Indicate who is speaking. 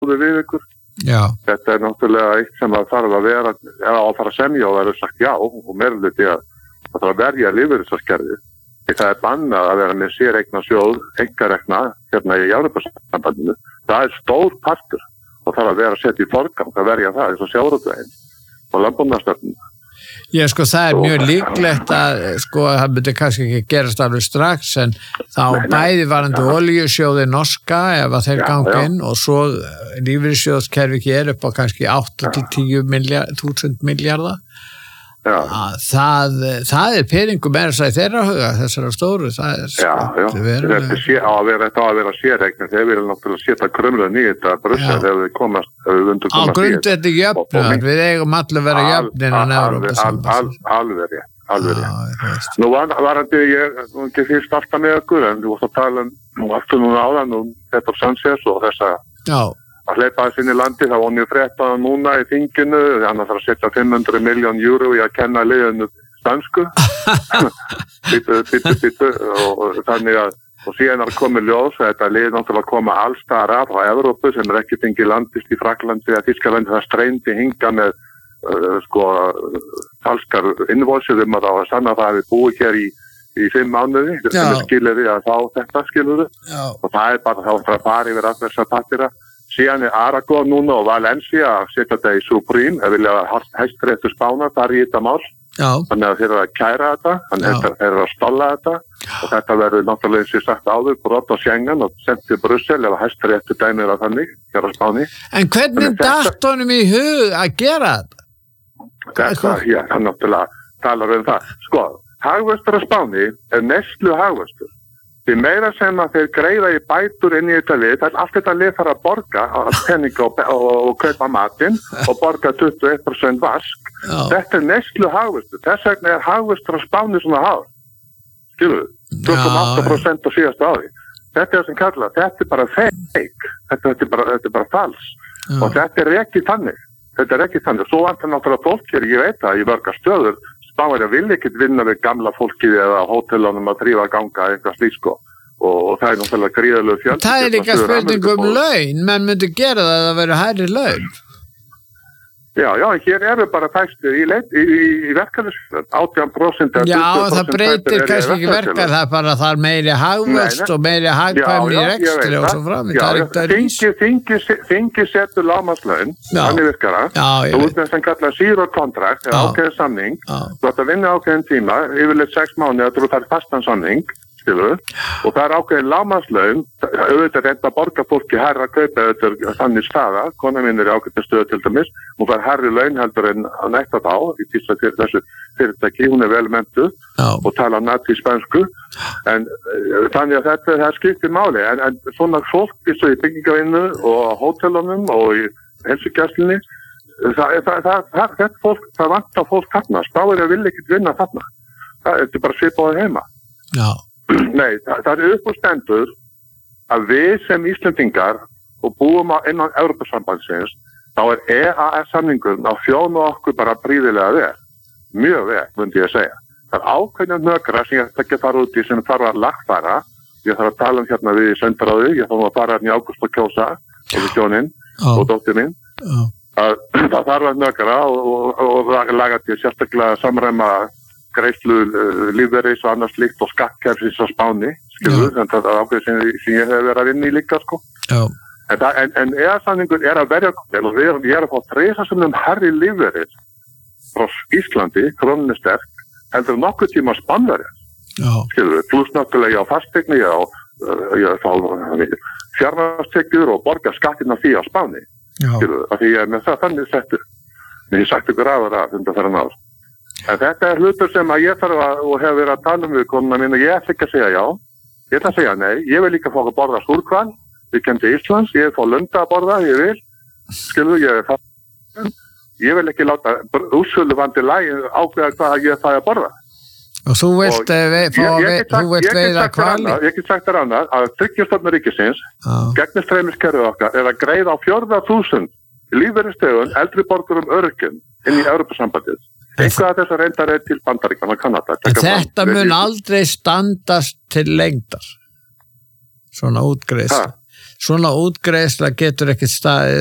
Speaker 1: við ykkur.
Speaker 2: Já.
Speaker 1: Þetta náttúrulega eitt sem að þarf að vera, eða að fara að semja og verður sagt já, og meirhluti að það þarf að verja lífeyrissjóðskerfið. Það bannað að vera með séreignarsjóð, einkarekna, hérna í Evrópusambandinu. Það stór partur og þarf að vera að setja í forgang að verja það eins og sjávarútveginn og landbúnaðarstefnuna.
Speaker 2: Já, sko, það mjög líklegt að, sko, það myndi kannski ekki gerast alveg strax, en þá bæði varandi olíusjóði norska ef að þeir ganga inn og svo lífeyrissjóðskerfi hér upp á kannski 8-10.000 milljarða. Það peningum meira sæði þeirra huga, þessara stóru, það
Speaker 1: þetta á að vera séreign, þeir vilja náttúrulega setja krumlun í þetta Brussel þegar við komast
Speaker 2: á grundvelli jöfnuðar, við eigum allir vera jöfn innan Evrópusambandsins.
Speaker 1: Alveg rétt. Nú varandi ég ekki fyrst alltaf með ykkur, en þú varst að tala aftur núna áðan Pedro Sánchez og þessa að hleypa þess inn í landi, það var mjög frétt að núna í þinginu, hann þarf að setja 500 milljón euro í að kenna liðinu stansku og þannig að og síðan komið ljós að þetta lið náttúrulega koma alls staðar að frá Evrópu sem ekki fengið landist í Frakklandi eða Þýskalandi, það streyndi hinga með falskar innvorsið að það var sanna það hefði búið hér í 5 mánuði, þetta skilur að þá þetta skilur og það bara þá að fara yfir að þessa pappíra. Síðan Aragón núna og Valencia að setja þetta í Supreme, að vilja Hæstiréttur Spánar þar í þetta mál. Þannig að þeir eru að kæra þetta, þannig að þeir eru að stolla þetta og þetta verður náttúrulega eins og sagt áður brot á Schengen og sendt til Brussel ef Hæstiréttur dæmir að þannig, hér á Spáni.
Speaker 2: En hvernig datt honum í hug að gera þetta?
Speaker 1: Þetta, hann náttúrulega talar það. Sko, hagvöxtur á Spáni neyslu hagvöxtur. Því meira sem að þeir greiða í bætur inn í þetta lið, allt þetta lið þarf að borga peninga og kaupa matinn og borga 21% vask. Þetta neyslu hagvöxtur. Þess vegna hagvöxtur á Spáni svona hár. Skilur við? 2,8% á síðasta ári. Þetta sem kallað, þetta bara fake. Þetta er bara fals. Og þetta ekki þannig. Svo vantar náttúrulega fólk hér, ég veit það, í mörgar stöður. Spánverjar vilja ekkert vinna við gamla fólkið eða hótelunum að drífa ganga eitthvað slíkt og það er náttúrulega gríðarlegur fjöldi.
Speaker 2: Það er líka spurning laun, menn myndi gera það að vera hærri laun.
Speaker 1: Já, hér eru bara fæstir í verkefnisfjörn, 18%.
Speaker 2: Já, það breytir kannski ekki verkefni, það er bara það meiri hagvöxt og meiri hagkvæmni í rekstri og svo fram.
Speaker 1: Þingi setur lágmarkslaun, þannig virkar það. Þú ert sem kallað zero contract, eða ákveðin samning, þú ætti að vinna ákveðin tíma, yfirleitt 6 mánuði að þú þarf fastan samning, skilur, og það er ákveðin lágmarkslaun, auðvitað reynda að borga fólki hærra að kaupa auðvitað þannig staða, kona mín í ákveðin stöðu til dæmis, hún fær hærri laun heldur en að nætta þá, í tísa til þessu fyrirtæki, hún er vel menntuð og tala nati spænsku, en þannig að þetta skiptir máli, en svona fólk eins og í byggingavinnu og hótelunum og í heilsugæslunni, þetta fólk, það vantar fólk þarna, Spánverjar vilja ekki vinna þarna, það er bara svipaði heima.
Speaker 2: Já.
Speaker 1: Nei, það er upp og stendur að við sem Íslendingar og búum innan Evrópusambandsins, þá er EAS-samningurinn að þjóna okkur bara príðilega vel. Mjög vel, myndi ég segja. Það er ákveðna hnökra sem ég ekki fara út í sem þarf að lagfæra. Ég þarf að tala hérna við í Söndaráði, ég þarf að fara hérna í ágúst og kjósa og við hjónin og dóttir mín. Það þarf að hnökra og laga til sérstaklega samræma greiðslu lífeyris og annars líkt og skattkerfis á Spáni, skilur, en það er ákveð sem ég hef verið að vinna í líka, sko. En EAS-samningur er að verja okkur og við erum að fá 3 sinnum hærri lífeyris frá Íslandi, krónunni sterk, heldur nokkuð tíma Spánverjar, skilur, pluss náttúrulega á fastegni og fjármagnstekjur og borga skattina því á Spáni, skilur, af því ég er með það þannig settur. Men ég sagt ykkur aðra undan þar náð. En þetta er hlutur sem að ég þarf og hef verið að tala við konuna mín og ég ætla ekki að segja já, ég ætla að segja nei, ég vil líka fá að borða súrkval, við kemum til Íslands, ég vil fá lunda að borða, ég vil, skilur, ég vil ekki láta úrsöluvandi lagi ákveða hvað ég fæ að borða.
Speaker 2: Og þú vilt veiða hvali?
Speaker 1: Ég get sagt þér annað að Tryggingastofnun ríkisins, gegnistreimiskerfið okkar, er að greiða á 4.000 lífeyrisþegum eldri borgurum öryrkjum inn í Evrópusambandið. Eitthvað að þess að reyndar til Bandaríkjanna og Kanada.
Speaker 2: Þetta mun aldrei standast til lengdar. Svona útgreiðsla. svona útgreiðsla getur ekki staðið